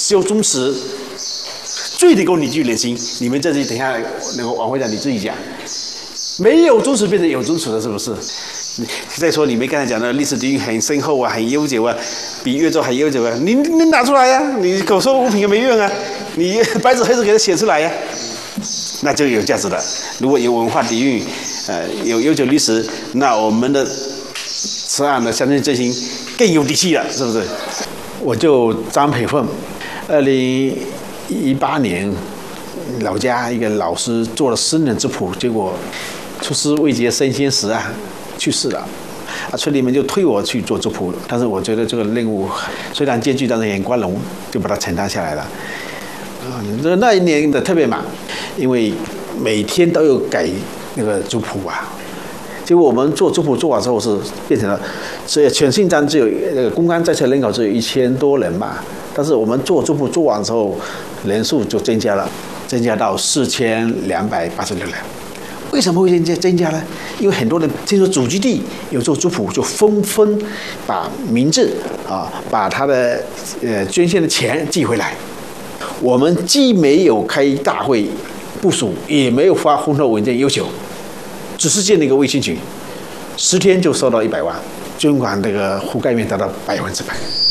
修宗祠最能够凝聚人心。你们这里等一下那个王会长你自己讲，没有宗祠变成有宗祠了，是不是？再说你们刚才讲的历史底蕴很深厚啊，很悠久啊，比越州还悠久啊，你拿出来呀、你口说无凭也没用啊，你白纸黑字给它写出来呀、那就有价值了。如果有文化底蕴，有悠久历史，那我们的此案的乡镇振兴更有底气了，是不是？我就张培凤，2018年老家一个老师做了僧人之谱，结果出师未捷身先死啊，去世了。村里面就推我去做族谱，但是我觉得这个任务虽然艰巨，但是很光荣，就把它承担下来了。那一年的特别忙，因为每天都有改那个族谱啊。结果我们做族谱做完之后是变成了，所以全信章只有公安在册人口只有1000多人嘛，但是我们做族谱做完之后，人数就增加了，增加到4286人。为什么会增加呢？因为很多人听说祖籍地有做族谱，就纷纷把名字把他的捐献的钱寄回来。我们既没有开大会部署，也没有发红头文件要求，只是建了一个微信群，10天就收到100万，捐款这个覆盖面达到100%。